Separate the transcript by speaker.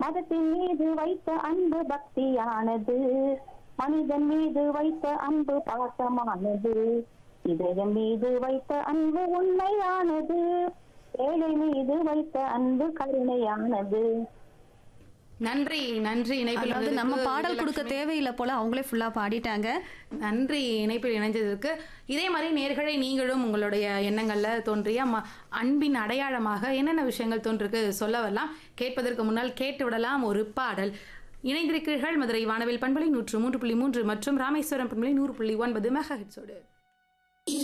Speaker 1: மதத்தின் மீது வைத்த அன்பு பக்தியானது, மனிதன் மீது வைத்த அன்பு பாசமானது, இதயம் மீது வைத்த அன்பு உண்மையானது, ஏழை மீது வைத்த அன்பு கருணையானது.
Speaker 2: நன்றி நன்றி இணைப்பில்
Speaker 3: அதாவது நம்ம
Speaker 2: வந்ததற்கு
Speaker 3: பாடல் கொடுக்க
Speaker 2: விஜயலட்சுமி.
Speaker 3: தேவையில்லை போல, அவங்களே ஃபுல்லா பாடிட்டாங்க.
Speaker 2: நன்றி இணைப்பில் இணைஞ்சதற்கு. இதே மாதிரி நேர்களை நீங்களும் உங்களுடைய எண்ணங்கள்ல தோன்றிய அன்பின் அடையாளமாக என்னென்ன விஷயங்கள் தோன்றிருக்கு சொல்ல வரலாம். கேட்பதற்கு முன்னால் கேட்டு விடலாம் ஒரு பாடல். இணைந்திருக்கிறீர்கள் மதுரை வானவில் பண்பலை 103.3 மற்றும் ராமேஸ்வரம் பண்பலை 100.9 மெகாஹெர்ட்ஸோடு.